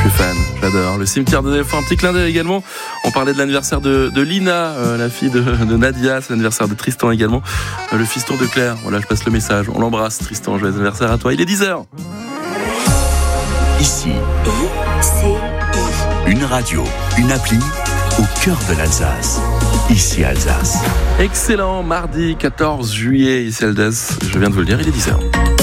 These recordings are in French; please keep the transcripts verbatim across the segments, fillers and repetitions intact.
suis fan, j'adore. Le cimetière de Delphes, un petit clin d'œil également. On parlait de l'anniversaire de, de Lina, euh, la fille de, de Nadia. C'est l'anniversaire de Tristan également, euh, le fiston de Claire. Voilà, je passe le message. On l'embrasse, Tristan. Joyeux anniversaire à toi. Il est dix heures. Ici, I C I. Une radio, une appli au cœur de l'Alsace. Ici Alsace. Excellent, mardi quatorze juillet, ici Alsace. Je viens de vous le dire, il est dix heures.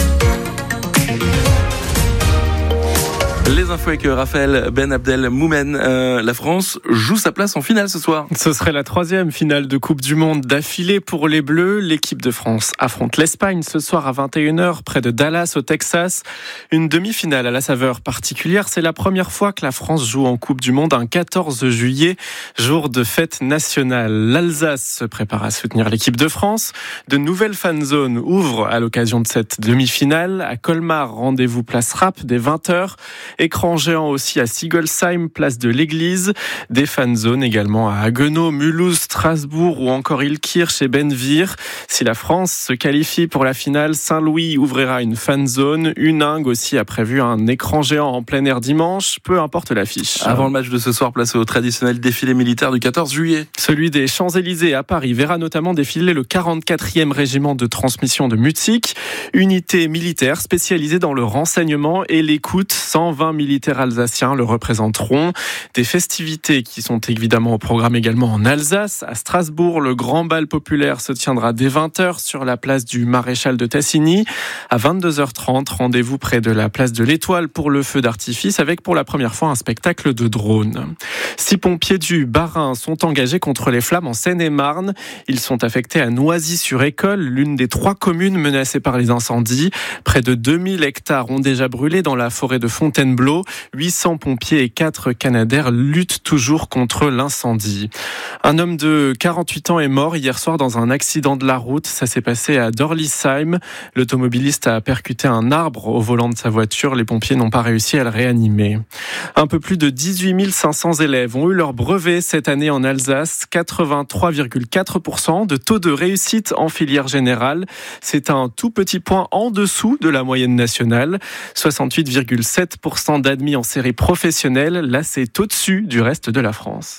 Les infos avec Raphaël Ben Abdel Moumen. Euh, la France joue sa place en finale ce soir. Ce serait la troisième finale de Coupe du Monde d'affilée pour les Bleus. L'équipe de France affronte l'Espagne ce soir à vingt et une heures près de Dallas au Texas. Une demi-finale à la saveur particulière. C'est la première fois que la France joue en Coupe du Monde un quatorze juillet, jour de fête nationale. L'Alsace se prépare à soutenir l'équipe de France. De nouvelles fan zones ouvrent à l'occasion de cette demi-finale. À Colmar, rendez-vous place Rapp dès vingt heures. Écran géant aussi à Sigolsheim, place de l'Église. Des fan zones également à Haguenau, Mulhouse, Strasbourg ou encore Ilkirch et Benvir. Si la France se qualifie pour la finale, Saint-Louis ouvrira une fan zone. Huningue aussi a prévu un écran géant en plein air dimanche, peu importe l'affiche. Avant le match de ce soir, place au traditionnel défilé militaire du quatorze juillet. Celui des Champs-Élysées à Paris verra notamment défiler le quarante-quatrième régiment de transmission de Mutzig, unité militaire spécialisée dans le renseignement et l'écoute. cent vingt militaires alsaciens le représenteront. Des festivités qui sont évidemment au programme également en Alsace. À Strasbourg, le grand bal populaire se tiendra dès vingt heures sur la place du Maréchal de Tassigny. À vingt-deux heures trente, rendez-vous près de la place de l'Étoile pour le feu d'artifice avec pour la première fois un spectacle de drone. Six pompiers du Bas-Rhin sont engagés contre les flammes en Seine-et-Marne. Ils sont affectés à Noisy-sur-École, l'une des trois communes menacées par les incendies. Près de deux mille hectares ont déjà brûlé dans la forêt de Fontainebleau. huit cents pompiers et quatre canadaires luttent toujours contre l'incendie. Un homme de quarante-huit ans est mort hier soir dans un accident de la route. Ça s'est passé à Dorlisheim. L'automobiliste a percuté un arbre au volant de sa voiture. Les pompiers n'ont pas réussi à le réanimer. Un peu plus de dix-huit mille cinq cents élèves ont eu leur brevet cette année en Alsace. quatre-vingt-trois virgule quatre pour cent de taux de réussite en filière générale. C'est un tout petit point en dessous de la moyenne nationale. soixante-huit virgule sept pour cent d'admis en série professionnelle. Là, c'est au-dessus du reste de la France.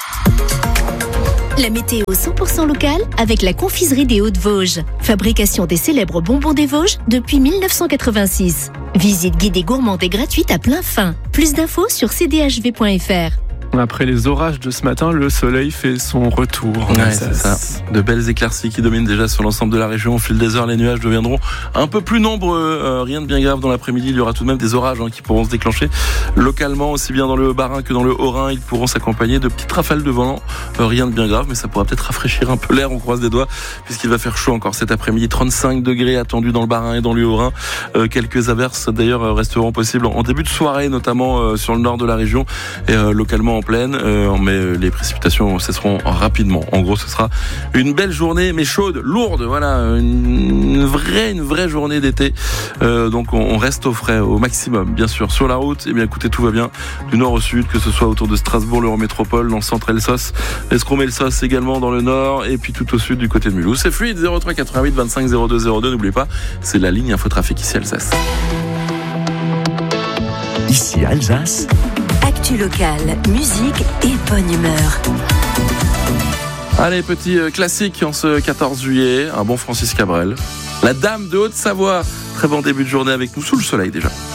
La météo cent pour cent locale avec la confiserie des Hauts-de-Vosges. Fabrication des célèbres bonbons des Vosges depuis mille neuf cent quatre-vingt-six. Visite guidée gourmande et gratuite à plein fin. Plus d'infos sur c d h v point f r. Après les orages de ce matin, le soleil fait son retour. Ouais, c'est ça. De belles éclaircies qui dominent déjà sur l'ensemble de la région. Au fil des heures, les nuages deviendront un peu plus nombreux. Euh, rien de bien grave dans l'après-midi. Il y aura tout de même des orages hein, qui pourront se déclencher localement, aussi bien dans le Bas-Rhin que dans le Haut-Rhin. Ils pourront s'accompagner de petites rafales de vent. Euh, rien de bien grave, mais ça pourra peut-être rafraîchir un peu l'air. On croise des doigts, puisqu'il va faire chaud encore cet après-midi. trente-cinq degrés attendus dans le Bas-Rhin et dans le Haut-Rhin. Euh, quelques averses d'ailleurs resteront possibles en début de soirée, notamment euh, sur le nord de la région et euh, localement en plaine. Euh, mais les précipitations cesseront rapidement. En gros, ce sera une belle journée, mais chaude, lourde. Voilà, une, une vraie, une vraie journée d'été. Euh, donc, on, on reste au frais au maximum, bien sûr. Sur la route, eh bien, écoutez, tout va bien du nord au sud, que ce soit autour de Strasbourg, l'Eurométropole, dans le centre Elsos, l'Escromet-Elsos également dans le nord, et puis tout au sud du côté de Mulhouse. C'est fluide. zéro trois quatre-vingt-huit vingt-cinq zéro deux zéro deux. N'oubliez pas, c'est la ligne Infotrafic ici Alsace. Ici Alsace. Actu locale, musique et bonne humeur. Allez, petit classique en ce quatorze juillet, un bon Francis Cabrel. La Dame de Haute-Savoie. Très bon début de journée avec nous sous le soleil déjà.